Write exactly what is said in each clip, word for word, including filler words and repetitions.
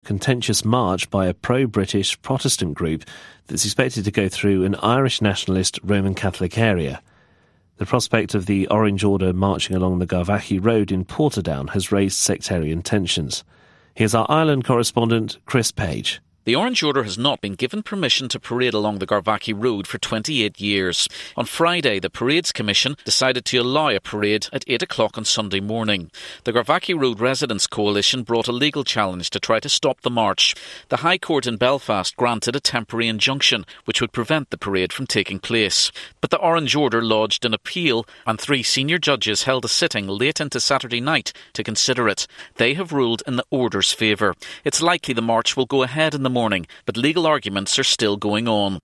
contentious march by a pro-British Protestant group that's expected to go through an Irish nationalist Roman Catholic area. The prospect of the Orange Order marching along the Garvaghy Road in Portadown has raised sectarian tensions. Here's our Ireland correspondent, Chris Page. The Orange Order has not been given permission to parade along the Garvaghy Road for twenty-eight years. On Friday, the Parades Commission decided to allow a parade at eight o'clock on Sunday morning. The Garvaghy Road Residents Coalition brought a legal challenge to try to stop the march. The High Court in Belfast granted a temporary injunction which would prevent the parade from taking place. But the Orange Order lodged an appeal, and three senior judges held a sitting late into Saturday night to consider it. They have ruled in the Order's favour. It's likely the march will go ahead in the morning. morning, but legal arguments are still going on.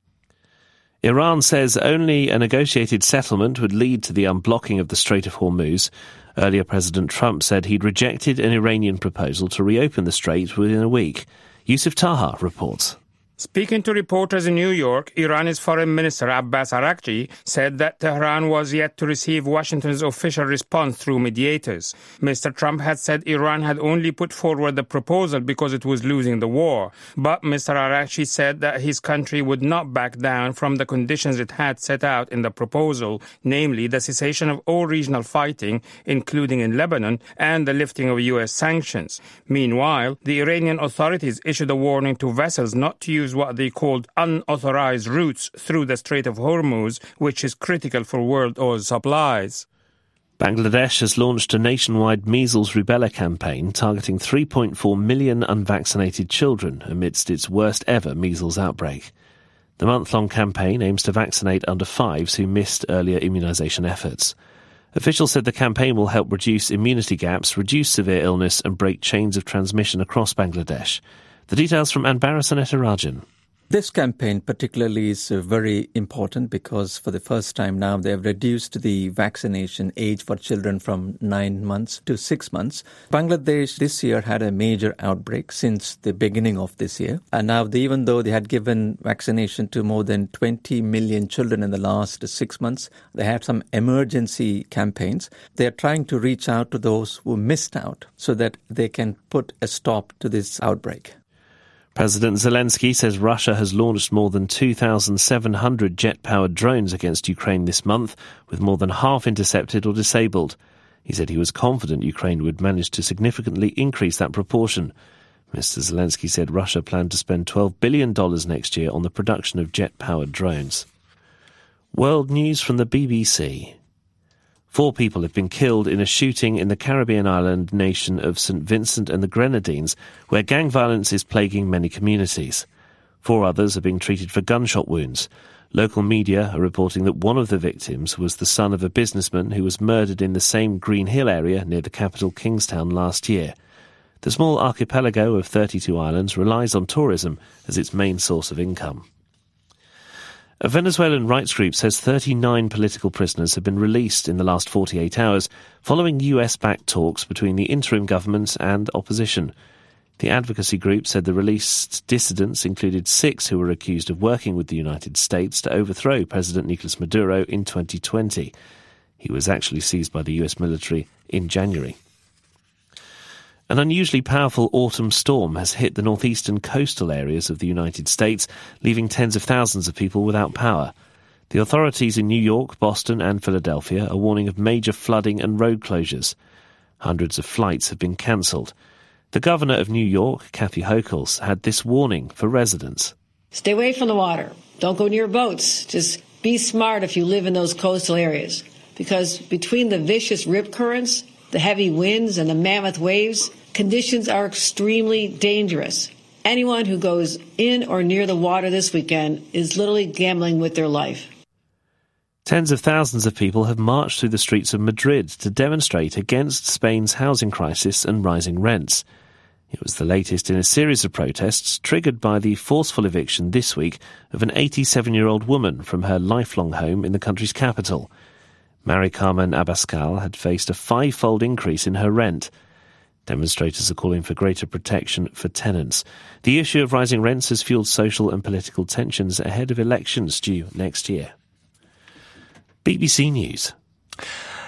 Iran says only a negotiated settlement would lead to the unblocking of the Strait of Hormuz. Earlier, President Trump said he'd rejected an Iranian proposal to reopen the strait within a week. Yusuf Taha reports. Speaking to reporters in New York, Iran's Foreign Minister Abbas Araghchi said that Tehran was yet to receive Washington's official response through mediators. Mister Trump had said Iran had only put forward the proposal because it was losing the war. But Mister Araghchi said that his country would not back down from the conditions it had set out in the proposal, namely the cessation of all regional fighting, including in Lebanon, and the lifting of U S sanctions. Meanwhile, the Iranian authorities issued a warning to vessels not to use what they called unauthorized routes through the Strait of Hormuz, which is critical for world oil supplies. Bangladesh has launched a nationwide measles rubella campaign targeting three point four million unvaccinated children amidst its worst ever measles outbreak. The month-long campaign aims to vaccinate under fives who missed earlier immunisation efforts. Officials said the campaign will help reduce immunity gaps, reduce severe illness and break chains of transmission across Bangladesh. The details from Anbara Sanetarajan. This campaign particularly is uh, very important because for the first time now they have reduced the vaccination age for children from nine months to six months. Bangladesh this year had a major outbreak since the beginning of this year. And now they, even though they had given vaccination to more than twenty million children in the last six months, they had some emergency campaigns. They are trying to reach out to those who missed out so that they can put a stop to this outbreak. President Zelensky says Russia has launched more than two thousand seven hundred jet-powered drones against Ukraine this month, with more than half intercepted or disabled. He said he was confident Ukraine would manage to significantly increase that proportion. Mister Zelensky said Russia planned to spend twelve billion dollars next year on the production of jet-powered drones. World news from the B B C. Four people have been killed in a shooting in the Caribbean island nation of Saint Vincent and the Grenadines, where gang violence is plaguing many communities. Four others are being treated for gunshot wounds. Local media are reporting that one of the victims was the son of a businessman who was murdered in the same Green Hill area near the capital Kingstown last year. The small archipelago of thirty-two islands relies on tourism as its main source of income. A Venezuelan rights group says thirty-nine political prisoners have been released in the last forty-eight hours following U S-backed talks between the interim government and opposition. The advocacy group said the released dissidents included six who were accused of working with the United States to overthrow President Nicolas Maduro in twenty twenty. He was actually seized by the U S military in January. An unusually powerful autumn storm has hit the northeastern coastal areas of the United States, leaving tens of thousands of people without power. The authorities in New York, Boston and Philadelphia are warning of major flooding and road closures. Hundreds of flights have been cancelled. The governor of New York, Kathy Hochul, had this warning for residents. Stay away from the water. Don't go near boats. Just be smart if you live in those coastal areas. Because between the vicious rip currents, the heavy winds and the mammoth waves, conditions are extremely dangerous. Anyone who goes in or near the water this weekend is literally gambling with their life. Tens of thousands of people have marched through the streets of Madrid to demonstrate against Spain's housing crisis and rising rents. It was the latest in a series of protests triggered by the forceful eviction this week of an eighty-seven-year-old woman from her lifelong home in the country's capital. Mari Carmen Abascal had faced a five-fold increase in her rent. Demonstrators are calling for greater protection for tenants. The issue of rising rents has fueled social and political tensions ahead of elections due next year. B B C News.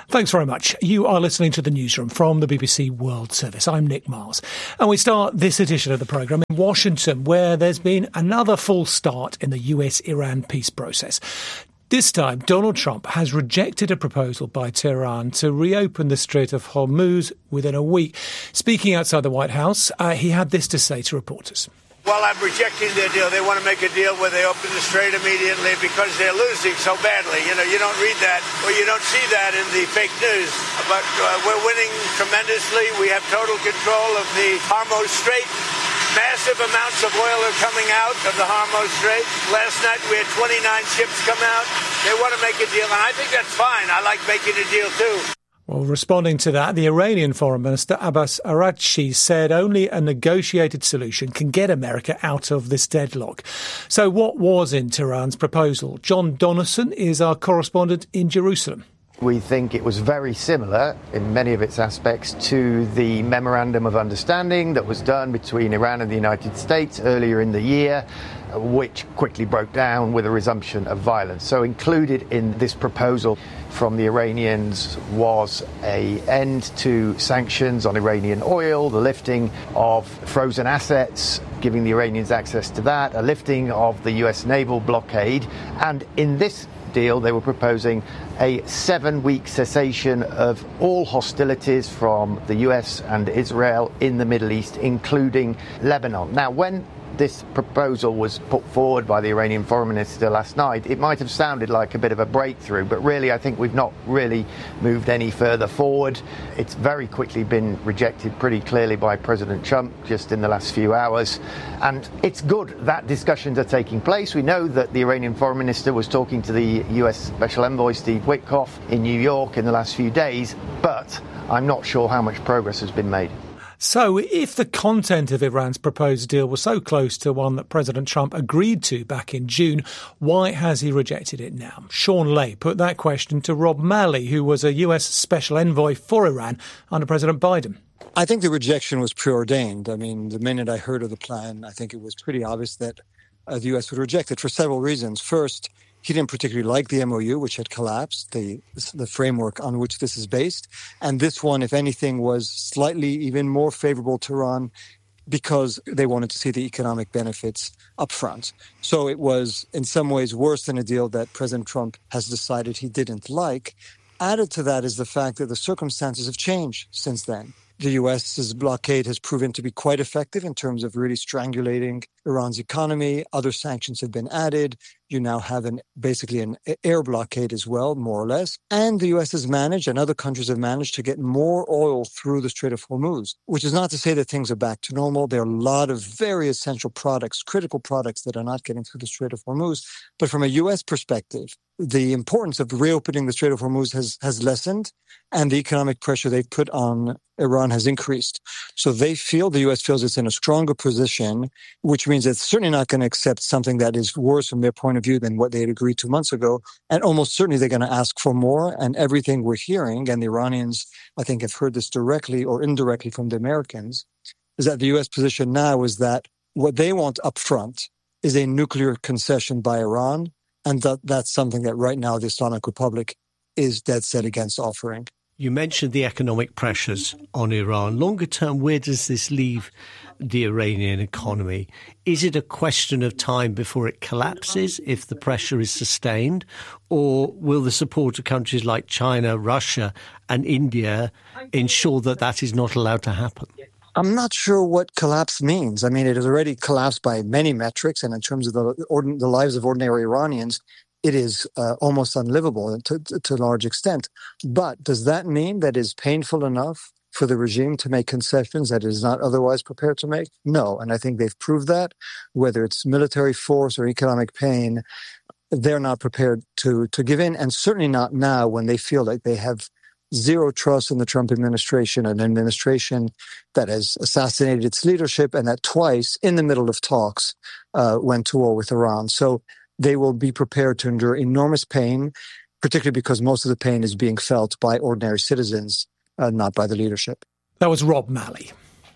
Thanks very much. You are listening to the Newsroom from the B B C World Service. I'm Nick Miles. And we start this edition of the programme in Washington, where there's been another full start in the U S Iran peace process. This time, Donald Trump has rejected a proposal by Tehran to reopen the Strait of Hormuz within a week. Speaking outside the White House, uh, he had this to say to reporters. Well, I'm rejecting their deal. They want to make a deal where they open the strait immediately because they're losing so badly. You know, you don't read that or you don't see that in the fake news. But uh, we're winning tremendously. We have total control of the Hormuz Strait. Massive amounts of oil are coming out of the Hormuz Strait. Last night we had twenty-nine ships come out. They want to make a deal, and I think that's fine. I like making a deal, too. Well, responding to that, the Iranian Foreign Minister Abbas Araghchi said only a negotiated solution can get America out of this deadlock. So what was in Tehran's proposal? John Donaldson is our correspondent in Jerusalem. We think it was very similar in many of its aspects to the Memorandum of Understanding that was done between Iran and the United States earlier in the year, which quickly broke down with a resumption of violence. So included in this proposal from the Iranians was an end to sanctions on Iranian oil, the lifting of frozen assets, giving the Iranians access to that, a lifting of the U S naval blockade, and in this deal they were proposing a seven-week cessation of all hostilities from the U S and Israel in the Middle East, including Lebanon. Now, when this proposal was put forward by the Iranian Foreign Minister last night, it might have sounded like a bit of a breakthrough, but really I think we've not really moved any further forward. It's very quickly been rejected pretty clearly by President Trump just in the last few hours. And it's good that discussions are taking place. We know that the Iranian Foreign Minister was talking to the U S Special Envoy Steve Witkoff in New York in the last few days, but I'm not sure how much progress has been made. So if the content of Iran's proposed deal was so close to one that President Trump agreed to back in June, why has he rejected it now? Sean Lay put that question to Rob Malley, who was a U S Special Envoy for Iran under President Biden. I think the rejection was preordained. I mean, the minute I heard of the plan, I think it was pretty obvious that uh, the U S would reject it for several reasons. First, he didn't particularly like the M O U, which had collapsed, the the framework on which this is based. And this one, if anything, was slightly even more favorable to Iran because they wanted to see the economic benefits up front. So it was in some ways worse than a deal that President Trump has decided he didn't like. Added to that is the fact that the circumstances have changed since then. The U S's blockade has proven to be quite effective in terms of really strangulating Iran's economy. Other sanctions have been added. You now have an basically an air blockade as well, more or less. And the U S has managed, and other countries have managed, to get more oil through the Strait of Hormuz, which is not to say that things are back to normal. There are a lot of very essential products, critical products that are not getting through the Strait of Hormuz. But from a U S perspective, the importance of reopening the Strait of Hormuz has, has lessened, and the economic pressure they've put on Iran has increased. So they feel, the U S feels it's in a stronger position, which means it's certainly not going to accept something that is worse from their point of view than what they had agreed two months ago. And almost certainly they're going to ask for more. And everything we're hearing, and the Iranians, I think, have heard this directly or indirectly from the Americans, is that the U S position now is that what they want up front is a nuclear concession by Iran. And that, that's something that right now the Islamic Republic is dead set against offering. You mentioned the economic pressures on Iran. Longer term, where does this leave the Iranian economy? Is it a question of time before it collapses if the pressure is sustained? Or will the support of countries like China, Russia and India ensure that that is not allowed to happen? I'm not sure what collapse means. I mean, it has already collapsed by many metrics, and in terms of the, ordin- the lives of ordinary Iranians, it is uh, almost unlivable to, to, to a large extent. But does that mean that it's painful enough for the regime to make concessions that it is not otherwise prepared to make? No, and I think they've proved that. Whether it's military force or economic pain, they're not prepared to, to give in, and certainly not now when they feel like they have zero trust in the Trump administration, an administration that has assassinated its leadership and that twice, in the middle of talks, uh, went to war with Iran. So they will be prepared to endure enormous pain, particularly because most of the pain is being felt by ordinary citizens, uh, not by the leadership. That was Rob Malley.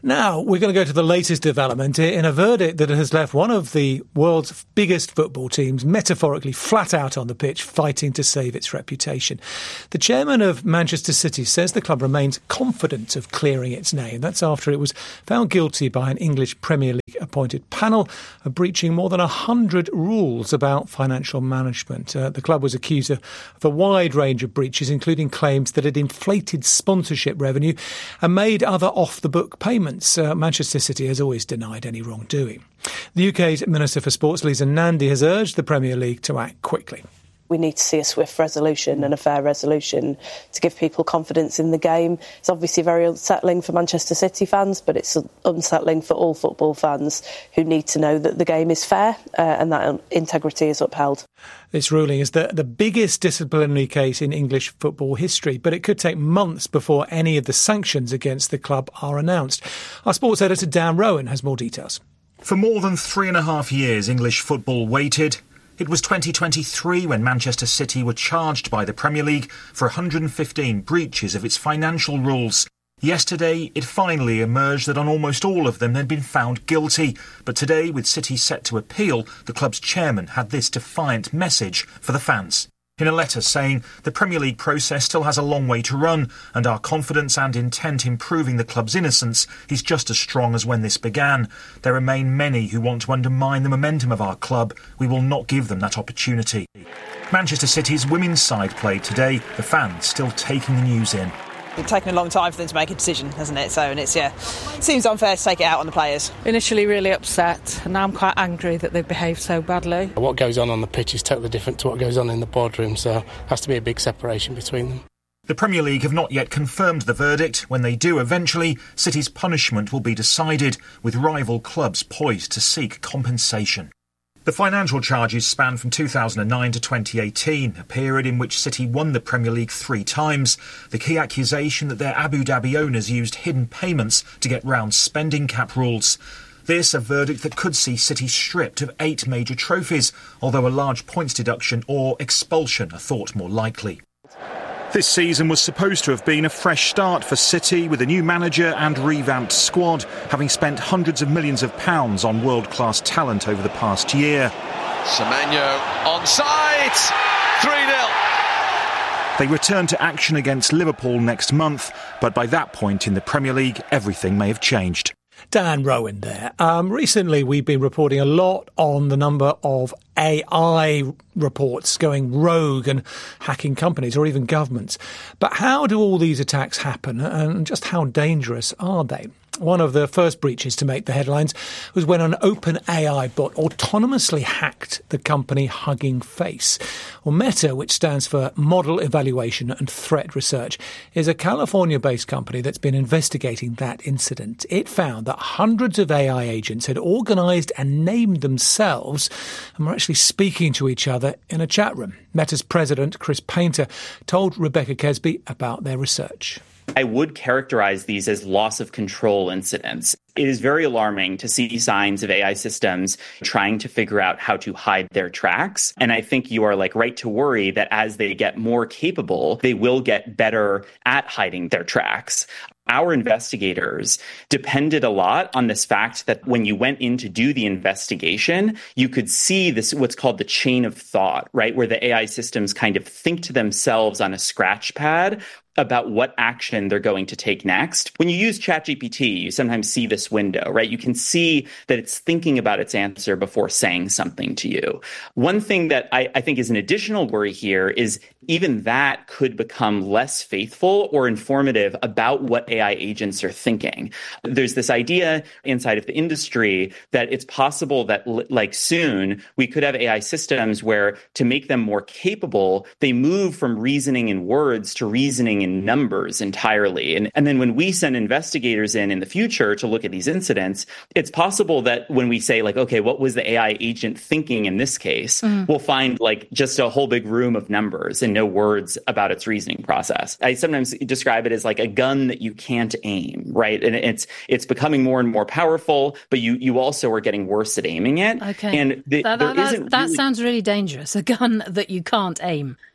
Now, we're going to go to the latest development in a verdict that has left one of the world's biggest football teams metaphorically flat out on the pitch, fighting to save its reputation. The chairman of Manchester City says the club remains confident of clearing its name. That's after it was found guilty by an English Premier League appointed panel of breaching more than one hundred rules about financial management. Uh, the club was accused of a wide range of breaches, including claims that it inflated sponsorship revenue and made other off-the-book payments. Uh, Manchester City has always denied any wrongdoing. The U K's Minister for Sports, Lisa Nandy, has urged the Premier League to act quickly. We need to see a swift resolution and a fair resolution to give people confidence in the game. It's obviously very unsettling for Manchester City fans, but it's unsettling for all football fans who need to know that the game is fair uh, and that integrity is upheld. This ruling is the, the biggest disciplinary case in English football history, but it could take months before any of the sanctions against the club are announced. Our sports editor Dan Rowan has more details. For more than three and a half years, English football waited. It was twenty twenty-three when Manchester City were charged by the Premier League for one hundred fifteen breaches of its financial rules. Yesterday, it finally emerged that on almost all of them they'd been found guilty. But today, with City set to appeal, the club's chairman had this defiant message for the fans. In a letter saying, the Premier League process still has a long way to run, and our confidence and intent in proving the club's innocence is just as strong as when this began. There remain many who want to undermine the momentum of our club. We will not give them that opportunity. Manchester City's women's side played today, the fans still taking the news in. It's taken a long time for them to make a decision, hasn't it? So, and it's, yeah, it seems unfair to take it out on the players. Initially really upset, and now I'm quite angry that they've behaved so badly. What goes on on the pitch is totally different to what goes on in the boardroom, so there has to be a big separation between them. The Premier League have not yet confirmed the verdict. When they do eventually, City's punishment will be decided, with rival clubs poised to seek compensation. The financial charges span from two thousand nine to twenty eighteen, a period in which City won the Premier League three times. The key accusation that their Abu Dhabi owners used hidden payments to get round spending cap rules. This a verdict that could see City stripped of eight major trophies, although a large points deduction or expulsion are thought more likely. This season was supposed to have been a fresh start for City, with a new manager and revamped squad, having spent hundreds of millions of pounds on world-class talent over the past year. Semenyo onside, three nil. They return to action against Liverpool next month, but by that point in the Premier League, everything may have changed. Dan Rowan there. Um, recently, we've been reporting a lot on the number of A I reports going rogue and hacking companies or even governments. But how do all these attacks happen, and just how dangerous are they? One of the first breaches to make the headlines was when an OpenAI bot autonomously hacked the company Hugging Face. Well, Meta, which stands for Model Evaluation and Threat Research, is a California-based company that's been investigating that incident. It found that hundreds of A I agents had organised and named themselves and were actually speaking to each other in a chat room. Meta's president, Chris Painter, told Rebecca Kesby about their research. I would characterize these as loss of control incidents. It is very alarming to see signs of A I systems trying to figure out how to hide their tracks. And I think you are like right to worry that as they get more capable, they will get better at hiding their tracks. Our investigators depended a lot on this fact that when you went in to do the investigation, you could see this, what's called the chain of thought, right? Where the A I systems kind of think to themselves on a scratch pad about what action they're going to take next. When you use ChatGPT, you sometimes see this window, right? You can see that it's thinking about its answer before saying something to you. One thing that I, I think is an additional worry here is even that could become less faithful or informative about what A I agents are thinking. There's this idea inside of the industry that it's possible that like soon we could have A I systems where to make them more capable, they move from reasoning in words to reasoning in numbers entirely. And, and then when we send investigators in in the future to look at these incidents, it's possible that when we say like, okay, what was the A I agent thinking in this case, mm. we'll find like just a whole big room of numbers and no words about its reasoning process. I sometimes describe it as like a gun that you can't aim, right? And it's it's becoming more and more powerful, but you you also are getting worse at aiming it. Okay. And the, that, there that, isn't that really... sounds really dangerous, a gun that you can't aim.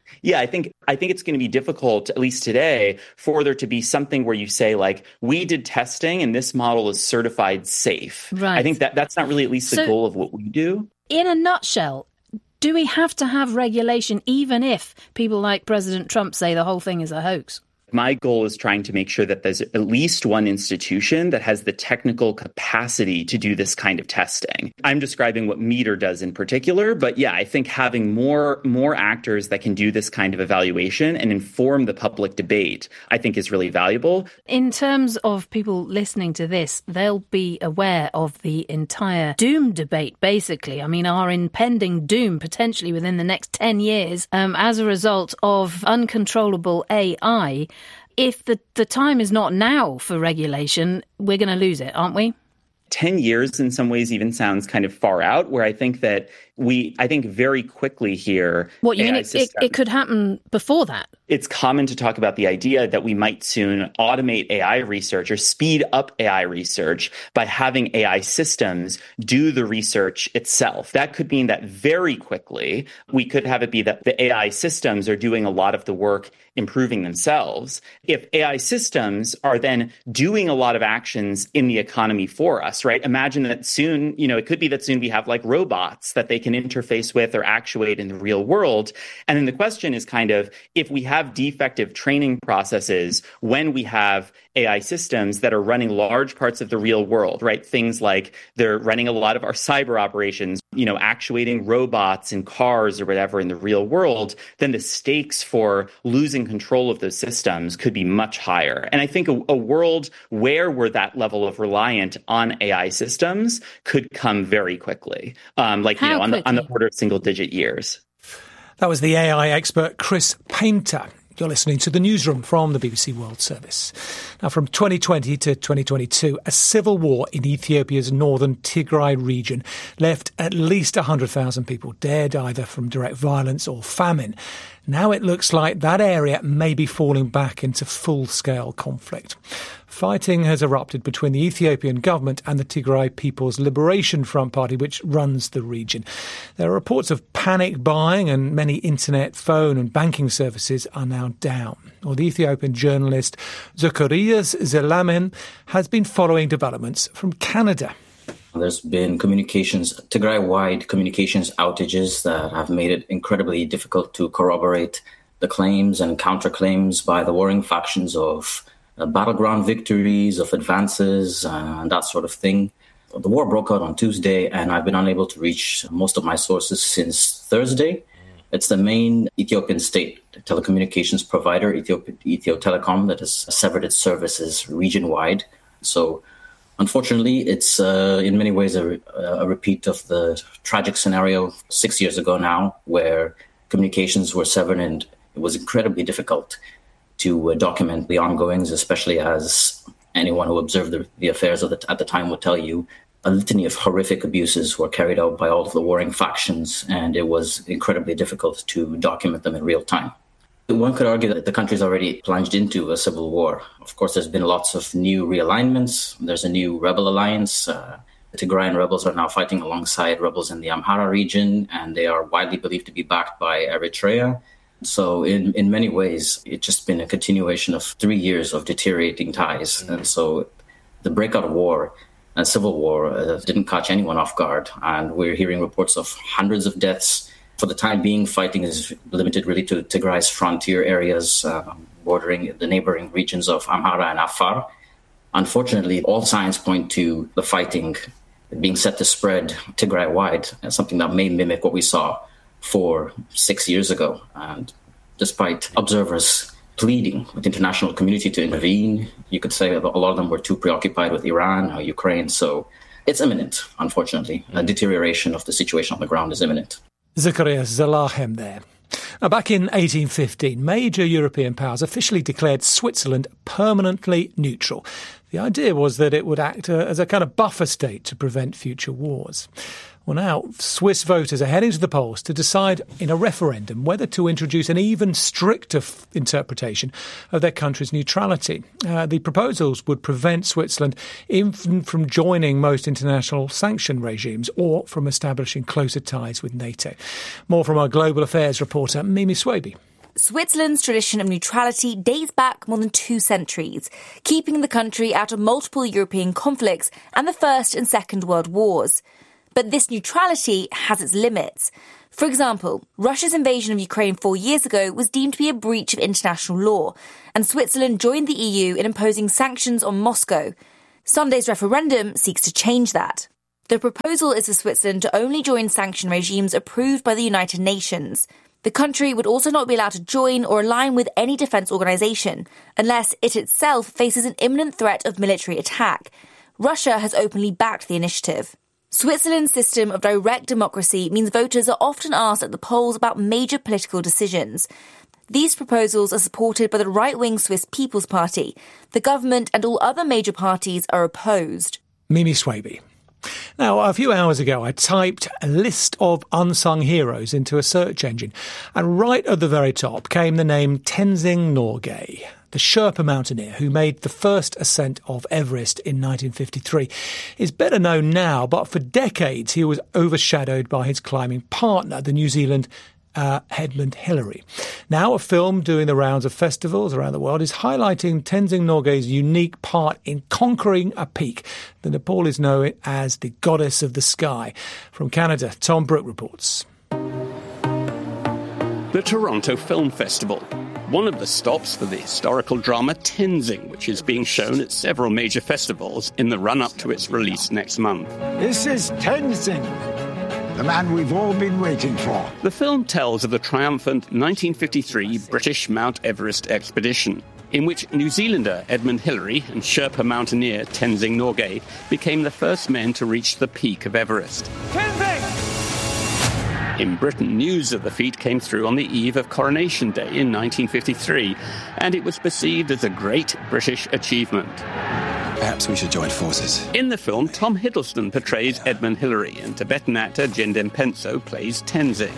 Yeah, I think I think it's going to be difficult, at least today, for there to be something where you say, like, we did testing and this model is certified safe. Right. I think that that's not really at least the So- goal of what we do. In a nutshell, do we have to have regulation even if people like President Trump say the whole thing is a hoax? My goal is trying to make sure that there's at least one institution that has the technical capacity to do this kind of testing. I'm describing what Meter does in particular, but yeah, I think having more more actors that can do this kind of evaluation and inform the public debate, I think is really valuable. In terms of people listening to this, they'll be aware of the entire doom debate, basically. I mean, our impending doom potentially within the next ten years um, as a result of uncontrollable A I. If the, the time is not now for regulation, we're going to lose it, aren't we? ten years in some ways even sounds kind of far out, where I think that we, I think very quickly here... What, you A I mean it, it, system, it could happen before that? It's common to talk about the idea that we might soon automate A I research or speed up A I research by having A I systems do the research itself. That could mean that very quickly we could have it be that the A I systems are doing a lot of the work improving themselves. If A I systems are then doing a lot of actions in the economy for us, right? Imagine that soon, you know, it could be that soon we have like robots that they can interface with or actuate in the real world. And then the question is kind of, if we have defective training processes when we have A I systems that are running large parts of the real world, right? Things like they're running a lot of our cyber operations, you know, actuating robots and cars or whatever in the real world, then the stakes for losing control of those systems could be much higher. And I think a, a world where we're that level of reliant on A I systems could come very quickly, um, like, you How know, on the, on the quickly? order of single digit years. That was the A I expert Chris Painter. You're listening to The Newsroom from the B B C World Service. Now, from twenty twenty to twenty twenty-two, a civil war in Ethiopia's northern Tigray region left at least one hundred thousand people dead, either from direct violence or famine. Now it looks like that area may be falling back into full-scale conflict. Fighting has erupted between the Ethiopian government and the Tigray People's Liberation Front Party, which runs the region. There are reports of panic buying, and many internet, phone and banking services are now down. Well, the Ethiopian journalist Zacharias Zelamin has been following developments from Canada. There's been communications, Tigray-wide communications outages that have made it incredibly difficult to corroborate the claims and counterclaims by the warring factions of uh, battleground victories, of advances, uh, and that sort of thing. The war broke out on Tuesday, and I've been unable to reach most of my sources since Thursday. It's the main Ethiopian state telecommunications provider, Ethio, Ethio Telecom, that has severed its services region-wide. So, unfortunately, it's uh, in many ways a, a repeat of the tragic scenario six years ago now, where communications were severed and it was incredibly difficult to uh, document the ongoings, especially as anyone who observed the, the affairs of the, at the time would tell you. A litany of horrific abuses were carried out by all of the warring factions, and it was incredibly difficult to document them in real time. One could argue that the country's already plunged into a civil war. Of course, there's been lots of new realignments. There's a new rebel alliance. Uh, the Tigrayan rebels are now fighting alongside rebels in the Amhara region, and they are widely believed to be backed by Eritrea. So in, in many ways, it's just been a continuation of three years of deteriorating ties. And so the breakout of war, a civil war, uh, didn't catch anyone off guard. And we're hearing reports of hundreds of deaths. For the time being, fighting is limited really to Tigray's frontier areas, uh, bordering the neighboring regions of Amhara and Afar. Unfortunately, all signs point to the fighting being set to spread Tigray-wide, something that may mimic what we saw four, six years ago. And despite observers pleading with the international community to intervene, you could say a lot of them were too preoccupied with Iran or Ukraine. So it's imminent, unfortunately. A deterioration of the situation on the ground is imminent. Zacharias Zelahem there. Now, back in eighteen fifteen, major European powers officially declared Switzerland permanently neutral. The idea was that it would act uh, as a kind of buffer state to prevent future wars. Well, now, Swiss voters are heading to the polls to decide in a referendum whether to introduce an even stricter f- interpretation of their country's neutrality. Uh, the proposals would prevent Switzerland even from joining most international sanction regimes or from establishing closer ties with NATO. More from our global affairs reporter, Mimi Swaby. Switzerland's tradition of neutrality dates back more than two centuries, keeping the country out of multiple European conflicts and the First and Second World Wars. But this neutrality has its limits. For example, Russia's invasion of Ukraine four years ago was deemed to be a breach of international law, and Switzerland joined the E U in imposing sanctions on Moscow. Sunday's referendum seeks to change that. The proposal is for Switzerland to only join sanction regimes approved by the United Nations. The country would also not be allowed to join or align with any defence organisation, unless it itself faces an imminent threat of military attack. Russia has openly backed the initiative. Switzerland's system of direct democracy means voters are often asked at the polls about major political decisions. These proposals are supported by the right-wing Swiss People's Party. The government and all other major parties are opposed. Mimi Swaby. Now, a few hours ago, I typed a list of unsung heroes into a search engine, and right at the very top came the name Tenzing Norgay, the Sherpa mountaineer who made the first ascent of Everest in nineteen fifty-three. He's better known now, but for decades he was overshadowed by his climbing partner, the New Zealand Uh, Edmund Hillary. Now a film doing the rounds of festivals around the world is highlighting Tenzing Norgay's unique part in conquering a peak. The Nepalis know it as the goddess of the sky. From Canada, Tom Brooke reports. The Toronto Film Festival. One of the stops for the historical drama Tenzing, which is being shown at several major festivals in the run-up to its release next month. This is Tenzing, the man we've all been waiting for. The film tells of the triumphant nineteen fifty-three British Mount Everest expedition, in which New Zealander Edmund Hillary and Sherpa mountaineer Tenzing Norgay became the first men to reach the peak of Everest. Tenzing! In Britain, news of the feat came through on the eve of Coronation Day in nineteen fifty-three, and it was perceived as a great British achievement. Perhaps we should join forces. In the film, Tom Hiddleston portrays Edmund Hillary, and Tibetan actor Jendem Penso plays Tenzing.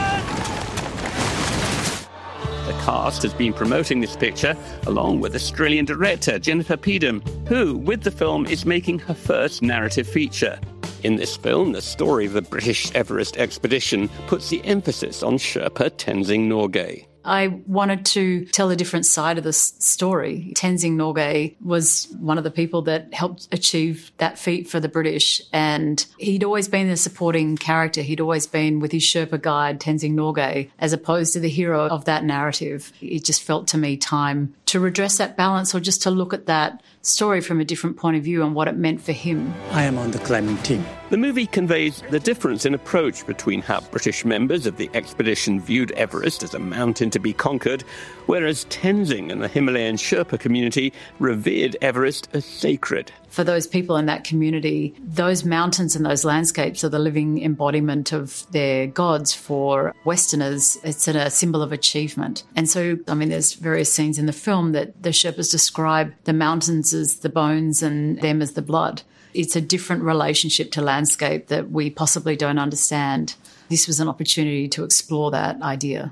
The cast has been promoting this picture, along with Australian director Jennifer Peedham, who, with the film, is making her first narrative feature. In this film, the story of the British Everest expedition puts the emphasis on Sherpa Tenzing Norgay. I wanted to tell a different side of this story. Tenzing Norgay was one of the people that helped achieve that feat for the British, and he'd always been the supporting character. He'd always been with his Sherpa guide, Tenzing Norgay, as opposed to the hero of that narrative. It just felt to me time to redress that balance, or just to look at that story from a different point of view and what it meant for him. I am on the climbing team. The movie conveys the difference in approach between how British members of the expedition viewed Everest as a mountain to be conquered, whereas Tenzing and the Himalayan Sherpa community revered Everest as sacred. For those people in that community, those mountains and those landscapes are the living embodiment of their gods. For Westerners, it's a symbol of achievement. And so, I mean, there's various scenes in the film that the Sherpas describe the mountains as the bones and them as the blood. It's a different relationship to landscape that we possibly don't understand. This was an opportunity to explore that idea.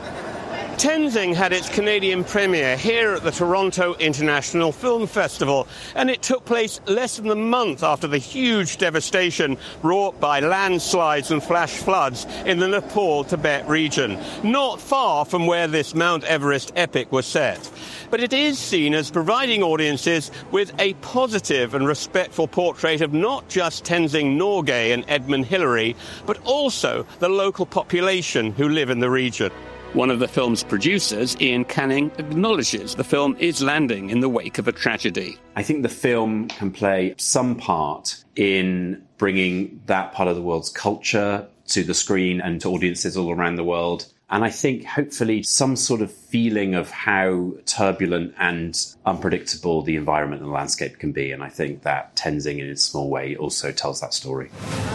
Tenzing had its Canadian premiere here at the Toronto International Film Festival, and it took place less than a month after the huge devastation wrought by landslides and flash floods in the Nepal-Tibet region, not far from where this Mount Everest epic was set. But it is seen as providing audiences with a positive and respectful portrait of not just Tenzing Norgay and Edmund Hillary, but also the local population who live in the region. One of the film's producers, Ian Canning, acknowledges the film is landing in the wake of a tragedy. I think the film can play some part in bringing that part of the world's culture to the screen and to audiences all around the world. And I think hopefully some sort of feeling of how turbulent and unpredictable the environment and the landscape can be. And I think that Tenzing, in its small way, also tells that story.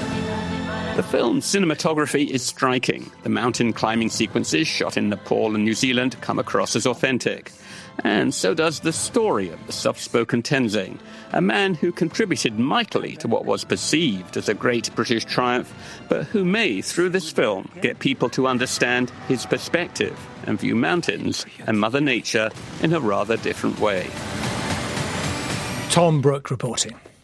The film's cinematography is striking. The mountain climbing sequences shot in Nepal and New Zealand come across as authentic. And so does the story of the soft-spoken Tenzing, a man who contributed mightily to what was perceived as a great British triumph, but who may, through this film, get people to understand his perspective and view mountains and Mother Nature in a rather different way. Tom Brooke reporting.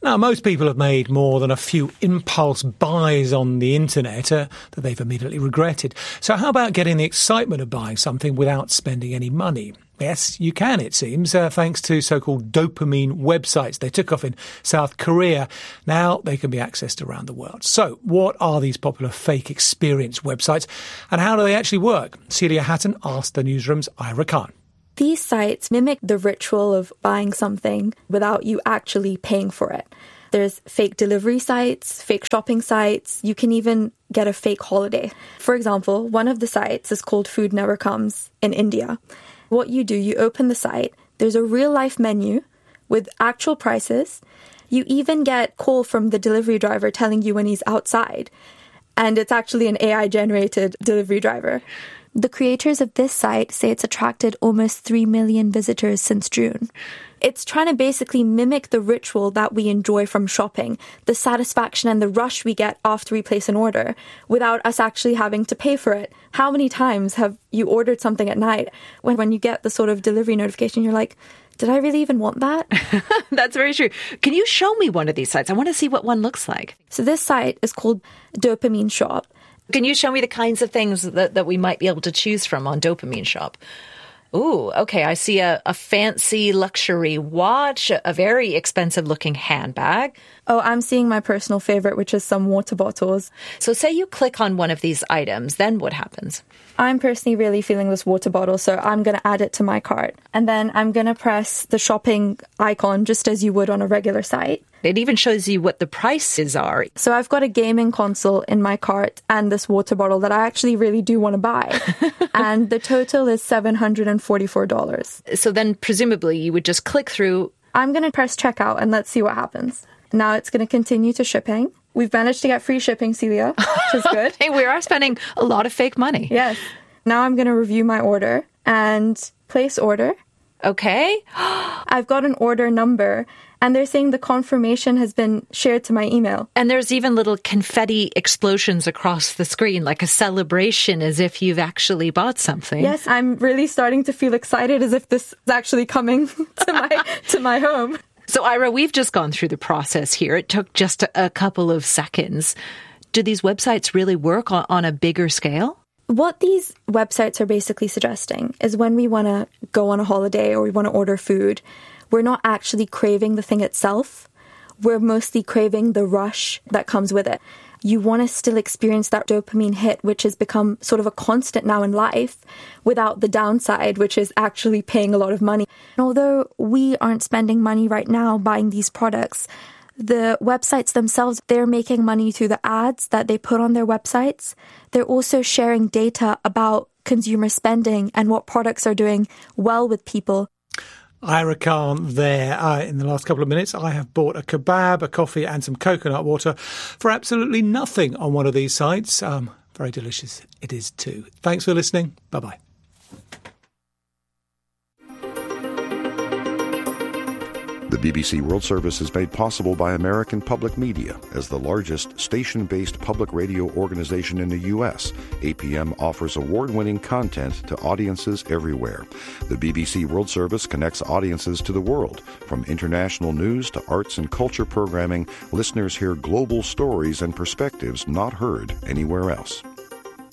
Now, most people have made more than a few impulse buys on the internet uh, that they've immediately regretted. So how about getting the excitement of buying something without spending any money? Yes, you can, it seems, uh, thanks to so-called dopamine websites. They took off in South Korea. Now they can be accessed around the world. So what are these popular fake experience websites and how do they actually work? Celia Hatton asked the newsroom's Ira Khan. These sites mimic the ritual of buying something without you actually paying for it. There's fake delivery sites, fake shopping sites. You can even get a fake holiday. For example, one of the sites is called Food Never Comes in India. What you do, you open the site, there's a real-life menu with actual prices. You even get a call from the delivery driver telling you when he's outside. And it's actually an A I-generated delivery driver. The creators of this site say it's attracted almost three million visitors since June. It's trying to basically mimic the ritual that we enjoy from shopping, the satisfaction and the rush we get after we place an order, without us actually having to pay for it. How many times have you ordered something at night when, when you get the sort of delivery notification, you're like, did I really even want that? That's very true. Can you show me one of these sites? I want to see what one looks like. So this site is called Dopamine Shop. Can you show me the kinds of things that, that we might be able to choose from on Dopamine Shop? Ooh, okay. I see a, a fancy luxury watch, a very expensive looking handbag. Oh, I'm seeing my personal favorite, which is some water bottles. So say you click on one of these items, then what happens? I'm personally really feeling this water bottle, so I'm going to add it to my cart. And then I'm going to press the shopping icon just as you would on a regular site. It even shows you what the prices are. So I've got a gaming console in my cart and this water bottle that I actually really do want to buy. And the total is seven hundred forty-four dollars. So then presumably you would just click through. I'm going to press checkout and let's see what happens. Now it's going to continue to shipping. We've managed to get free shipping, Celia, which is good. Hey, we are spending a lot of fake money. Yes. Now I'm going to review my order and place order. Okay. I've got an order number. And they're saying the confirmation has been shared to my email. And there's even little confetti explosions across the screen, like a celebration as if you've actually bought something. Yes, I'm really starting to feel excited as if this is actually coming to my to my home. So, Ira, we've just gone through the process here. It took just a, a couple of seconds. Do these websites really work on, on a bigger scale? What these websites are basically suggesting is when we want to go on a holiday or we want to order food, we're not actually craving the thing itself. We're mostly craving the rush that comes with it. You want to still experience that dopamine hit, which has become sort of a constant now in life, without the downside, which is actually paying a lot of money. And although we aren't spending money right now buying these products, the websites themselves, they're making money through the ads that they put on their websites. They're also sharing data about consumer spending and what products are doing well with people. Ira Khan there. Uh, in the last couple of minutes, I have bought a kebab, a coffee and some coconut water for absolutely nothing on one of these sites. Um, very delicious it is too. Thanks for listening. Bye-bye. The B B C World Service is made possible by American Public Media. As the largest station-based public radio organization in the U S, A P M offers award-winning content to audiences everywhere. The B B C World Service connects audiences to the world. From international news to arts and culture programming, listeners hear global stories and perspectives not heard anywhere else.